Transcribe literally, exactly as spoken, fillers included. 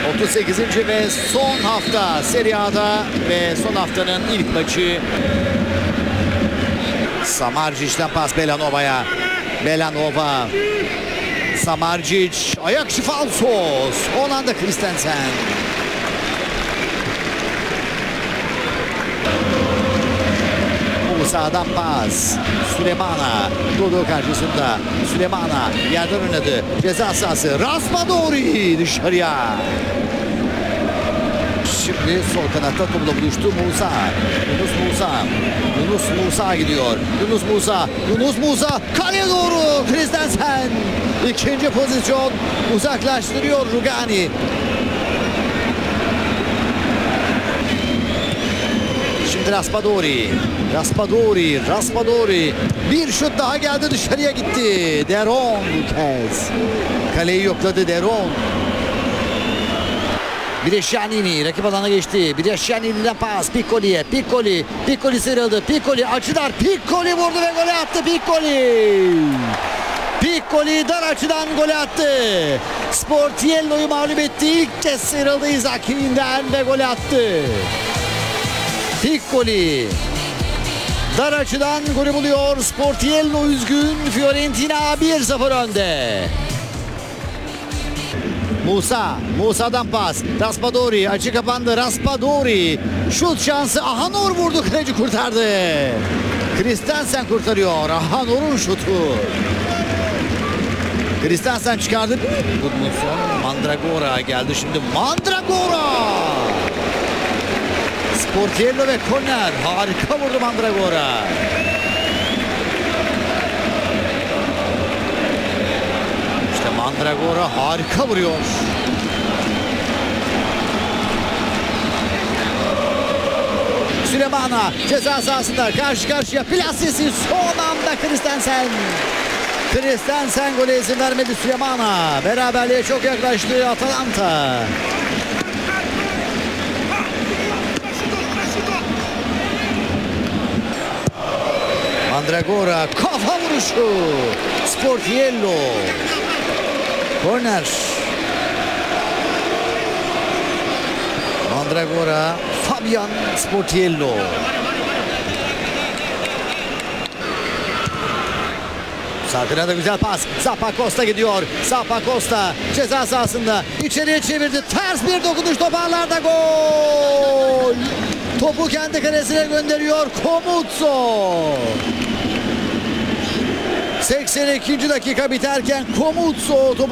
otuz sekizinci ve son hafta Serie A'da ve son haftanın ilk maçı. Samardzic'den pas Belanova'ya. Belanova. Samardzic. Ayak şifalsos. Hollanda Christensen. Musa'dan pas. Sülemana. Dodo karşısında. Sülemana yerden oynadı. Ceza sahası. Raspadori dışarıya. Şimdi sol kanatta topla buluştu Musa. Yunus Musa. Yunus Musa gidiyor. Yunus Musa. Yunus Musa. Kaleye doğru. Christensen. İkinci pozisyon. Uzaklaştırıyor Rugani. Şimdi Raspadori. Raspadori. Raspadori. Bir şut daha geldi, dışarıya gitti. Deron bu kez. Kaleyi yokladı Deron. Birescianini rakip alana geçti. Birescianini'den pas Piccoli'ye. Piccoli. Piccoli sıyrıldı. Piccoli açıdan. Piccoli vurdu ve golü attı. Piccoli. Piccoli dar açıdan golü attı. Sportiello'yu mağlup etti. İlk kez sıyrıldı Izaki'nden ve golü attı. Piccoli. Dar açıdan golü buluyor. Sportiello üzgün. Fiorentina bir sıfır önde. Musa, Musa'dan pas. Raspadori açı kapandı. Raspadori şut şansı. Ahanor vurdu, kaleci kurtardı. Christensen kurtarıyor. Ahanor'un şutu. Christensen çıkardı. Gudmundsson, Mandragora geldi şimdi. Mandragora. Sportiello ve korner. Harika vurdu Mandragora. Mandragora harika vuruyor. Sülemana ceza sahasında karşı karşıya. Plasesi son anda Christensen. Christensen gole izin vermedi Sülemana. Beraberliğe çok yaklaştı Atalanta. Mandragora kafa vuruşu. Sportiello. Korner. Mandragora, Fabian Sportiello. Sağ da güzel pas. Zappacosta gidiyor. Zappacosta ceza sahasında içeriye çevirdi. Ters bir dokunuş, toparlarda gol. Topu kendi kalesine gönderiyor Komutso. seksen ikinci dakika biterken Komutso topu